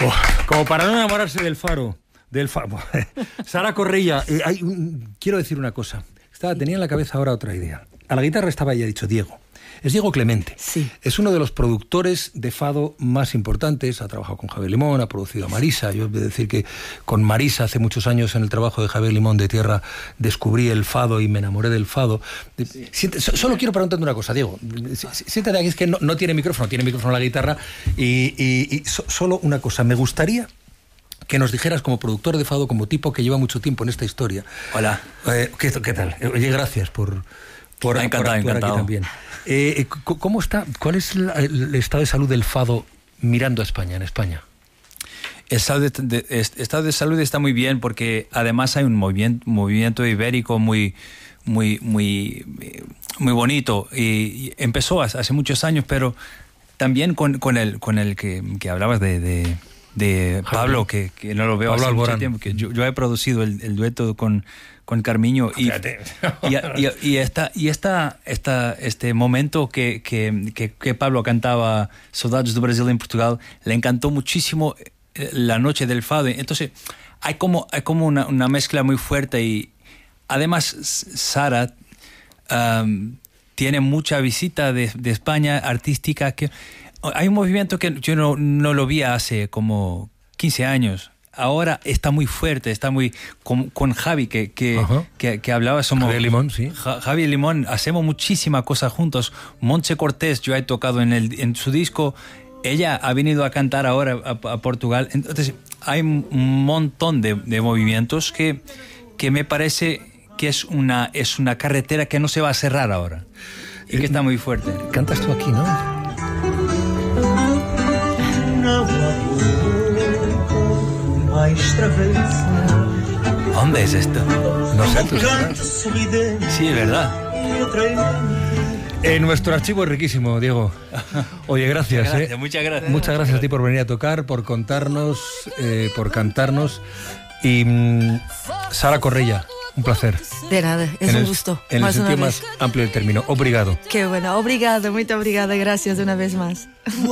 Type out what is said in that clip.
Como para no enamorarse del fado. Sara Correia, quiero decir una cosa. Tenía en la cabeza ahora otra idea. A la guitarra estaba ya dicho Diego. Es Diego Clemente. Sí. Es uno de los productores de fado más importantes. Ha trabajado con Javier Limón, ha producido a Marisa. Yo he de decir que con Marisa hace muchos años en el trabajo de Javier Limón de Tierra descubrí el fado y me enamoré del fado. Sí. Solo quiero preguntarte una cosa, Diego. Siéntate aquí, es que no tiene micrófono la guitarra. Solo una cosa, me gustaría que nos dijeras, como productor de fado, como tipo que lleva mucho tiempo en esta historia. Hola. ¿Qué tal? Oye, gracias por encantado. aquí también. ¿Cómo está? ¿Cuál es el estado de salud del fado mirando a España, en España? El estado de salud está muy bien porque además hay un movimiento ibérico muy bonito y empezó hace muchos años, pero también con el que hablabas de Pablo, que no lo veo Pablo hace Alborán. Mucho tiempo, que yo he producido el dueto con Carmiño y este momento que Pablo cantaba Saudades do Brasil en Portugal, le encantó muchísimo la noche del fado. Entonces hay como una mezcla muy fuerte y además Sara tiene mucha visita de España artística. Que hay un movimiento que yo no lo vi hace como 15 años. Ahora está muy fuerte, está muy con Javi que hablaba, somos Javier Limón, sí. Javi Limón, hacemos muchísimas cosas juntos. Montse Cortés, yo he tocado en su disco, ella ha venido a cantar ahora a Portugal. Entonces hay un montón de movimientos que me parece que es una carretera que no se va a cerrar ahora y que está muy fuerte. Cantas tú aquí, ¿no? ¿Dónde es esto? No sé, tú sabes. Sí, es verdad. Nuestro archivo es riquísimo, Diego. Oye, gracias. Muchas gracias. Muchas gracias a ti por venir a tocar, por contarnos, por cantarnos. Y Sara Correia, un placer. De nada, es un gusto. En el sentido más amplio del término. Obrigado. Qué bueno, obrigado, muito obrigada, gracias una vez más.